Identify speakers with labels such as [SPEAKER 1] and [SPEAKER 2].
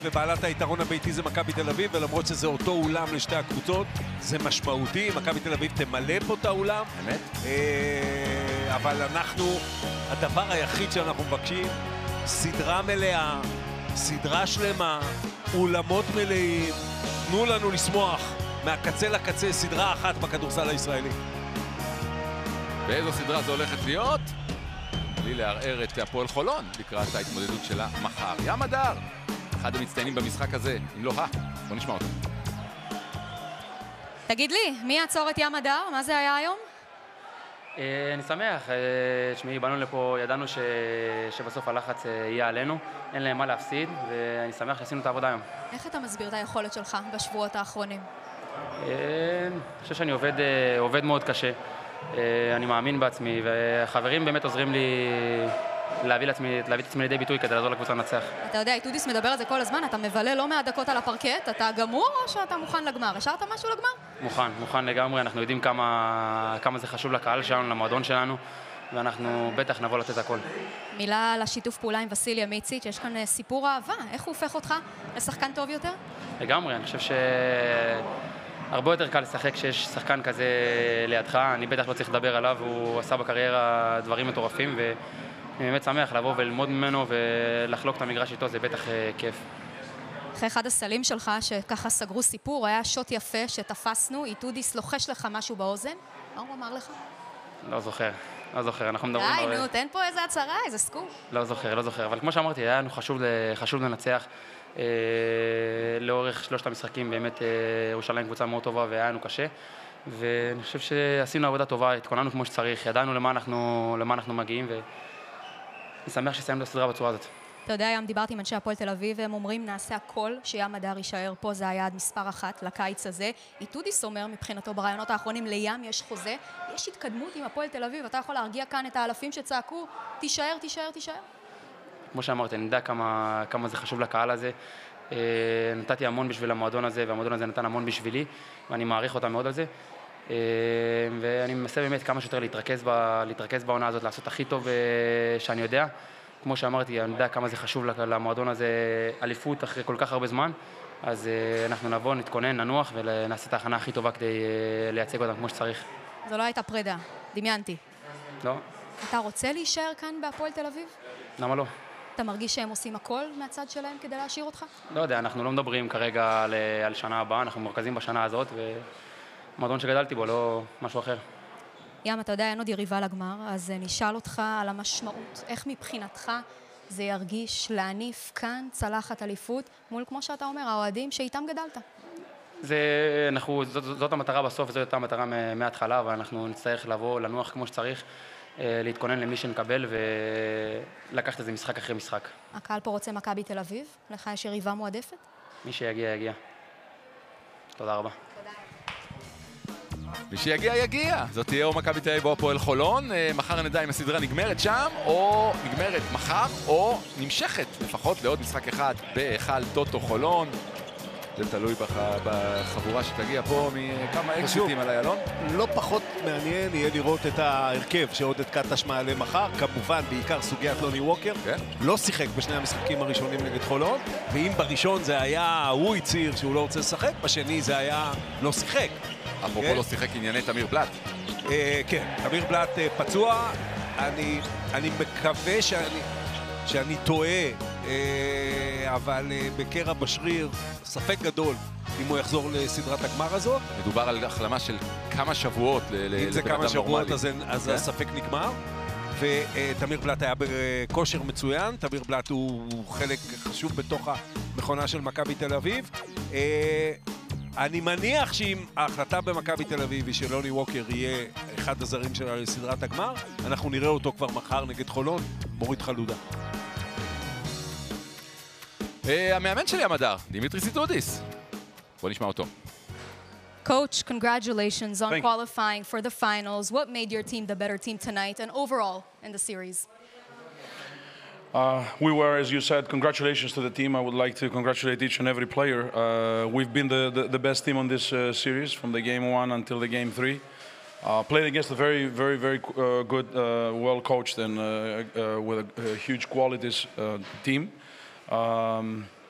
[SPEAKER 1] ובעלת היתרון הביתי זה מכבי תל אביב, ולמרות שזה אותו אולם לשתי הקבוצות, זה משמעותי. מכבי תל אביב תמלא פה את האולם.
[SPEAKER 2] באמת?
[SPEAKER 1] אבל אנחנו, הדבר היחיד שאנחנו מבקשים, סדרה מלאה, סדרה שלמה, אולמות מלאים, תנו לנו לשמוח מהקצה לקצה, סדרה אחת בכדורסל הישראלי.
[SPEAKER 2] ואיזו סדרה זו הולכת להיות? בלי לערער את הפועל חולון לקראת ההתמודדות שלה מחר. ים הדר, אחד המצטיינים במשחק הזה, אם לא בוא נשמע אותו.
[SPEAKER 3] תגיד לי, מי יעצור את ים הדר? מה זה היה היום?
[SPEAKER 4] אני שמח, תשמעי, באנו לפה, ידענו שבסוף הלחץ יהיה עלינו, אין להם מה להפסיד, ואני שמח שעשינו את העבודה היום.
[SPEAKER 3] איך אתה מסביר את היכולת שלך בשבועות האחרונים?
[SPEAKER 4] אני חושב שאני עובד מאוד קשה, אני מאמין בעצמי, והחברים באמת עוזרים לי להביא את עצמי לידי ביטוי כדי לעזור לקבוצה לנצח.
[SPEAKER 3] אתה יודע, איתודיס מדבר על זה כל הזמן, אתה מבלה לא מעט דקות על הפרקט, אתה גמור או שאתה מוכן לגמר? השארת משהו לגמר?
[SPEAKER 4] מוכן לגמרי, אנחנו יודעים כמה זה חשוב לקהל שלנו, למועדון שלנו, ואנחנו בטח נבוא לתת הכל.
[SPEAKER 3] מילה על השיתוף פעולה עם וסיליה מיציץ', יש כאן סיפור אהבה, איך הוא הופך אותך לשחקן טוב יותר? לגמרי,
[SPEAKER 4] אני חושב הרבה יותר קל לשחק כשיש שחקן כזה לידך, אני בטח לא צריך לדבר עליו, הוא עשה בקריירה דברים מטורפים, ואני באמת שמח לבוא וללמוד ממנו ולחלוק את המגרש איתו, זה בטח כיף.
[SPEAKER 3] אחרי אחד הסלים שלך, שככה סגרו סיפור, היה שוט יפה שתפסנו, איתודיס לוחש לך משהו באוזן, מה הוא אמר לך?
[SPEAKER 4] לא זוכר, אנחנו מדברים...
[SPEAKER 3] די, נו, תן פה איזה הצהרה, איזה סקופ.
[SPEAKER 4] לא זוכר, אבל כמו שאמרתי, היה לנו חשוב לנצח. לאורך שלושת המשחקים באמת ירושלים קבוצה מאוד טובה והיה לנו קשה, ואני חושב שעשינו עבודה טובה, התכוננו כמו שצריך, ידענו למה אנחנו מגיעים, ואני שמח שסיימנו את הסדרה בצורה הזאת.
[SPEAKER 3] אתה יודע, היום דיברתי עם אנשי הפועל תל אביב, והם אומרים נעשה הכל שים הדר יישאר פה, זה היעד מספר 1 לקיץ הזה. איתודיס אומר מבחינתו ברעיונות האחרונים, לים יש חוזה, יש התקדמות עם הפועל תל אביב, אתה יכול להרגיע כאן את האלפים שצעקו, תישאר.
[SPEAKER 4] כמו שאמרתי, אני יודע כמה זה חשוב לקהל הזה. נתתי המון בשביל המועדון הזה, והמועדון הזה נתן המון בשבילי, ואני מעריך אותם מאוד על זה. ואני מנסה באמת כמה שיותר להתרכז בעונה הזאת, לעשות הכי טוב שאני יודע. כמו שאמרתי, אני יודע כמה זה חשוב למועדון הזה, אליפות אחרי כל כך הרבה זמן. אז אנחנו נבוא, נתכונן, ננוח, ונעשה את ההכנה הכי טובה כדי לייצג אותם כמו שצריך.
[SPEAKER 3] זו לא הייתה פרידה, דמיינתי.
[SPEAKER 4] לא.
[SPEAKER 3] אתה רוצה להישאר כאן בהפועל תל אביב?
[SPEAKER 4] למה לא?
[SPEAKER 3] אתה מרגיש שהם עושים הכל מהצד שלהם כדי להשאיר אותך?
[SPEAKER 4] לא יודע, אנחנו לא מדברים כרגע על שנה הבאה, אנחנו מרכזים בשנה הזאת, ומועדון שגדלתי בו, לא משהו אחר.
[SPEAKER 3] ים, אתה יודע, אין עוד יריבה לגמר, אז נשאל אותך על המשמעות. איך מבחינתך זה ירגיש להניף כאן צלחת אליפות מול, כמו שאתה אומר, האוהדים שאיתם גדלת?
[SPEAKER 4] זאת המטרה בסוף, וזאת הייתה המטרה מההתחלה, ואנחנו נצטרך לבוא, לנוח כמו שצריך, להתכונן למי שנקבל ולקחת את זה משחק אחרי משחק.
[SPEAKER 3] הקהל פה רוצה מכבי תל אביב? לך יש יריבה מועדפת?
[SPEAKER 4] מי שיגיע, יגיע. תודה רבה.
[SPEAKER 2] מי שיגיע, יגיע. זאת תהיה או מכבי תל אביב או הפועל חולון. מחר נדע אם הסדרה נגמרת שם, או נגמרת מחר, או נמשכת לפחות לעוד משחק אחד בהיכל טוטו חולון. זה תלוי בחבורה שתגיע פה מכמה אקזיטים על איילון.
[SPEAKER 1] לא פחות מעניין יהיה לראות את ההרכב שעודד קטש מעלה מחר, כמובן בעיקר סוגיית לוני ווקר. לא שיחק בשני המשחקים הראשונים נגד חולון, ואם בראשון זה היה הוא הצהיר שהוא לא רוצה לשחק, בשני זה היה לא שיחק.
[SPEAKER 2] אפרופו לא שיחק ענייני תמיר בלט.
[SPEAKER 1] כן, תמיר בלט פצוע. אני מקווה שאני טועה, אבל בקרע בשריר ספק גדול אם הוא יחזור לסדרת הגמר הזאת.
[SPEAKER 2] מדובר על החלמה של כמה שבועות לבן אדם נורמלי.
[SPEAKER 1] אם זה כמה שבועות אז הספק נגמר. ותמיר בלט היה בכושר מצוין. תמיר בלט הוא חלק חשוב בתוך המכונה של מכבי תל אביב. אני מניח שאם ההחלטה במכבי תל אביב היא שלוני ווקר יהיה אחד הזרים שלה לסדרת הגמר, אנחנו נראה אותו כבר מחר נגד חולון, מוריד חלודה.
[SPEAKER 2] המאמן שלי המדר, דימיטריס איתודיס. בוא נשמע אותו.
[SPEAKER 3] Coach, congratulations on qualifying for the finals. What made your team the better team tonight and overall in the series?
[SPEAKER 5] We were, as you said, congratulations to the team. I would like to congratulate each and every player. We've been the best team on this series from the game 1 until the game 3. Played against a very good, well-coached and with a huge qualities team.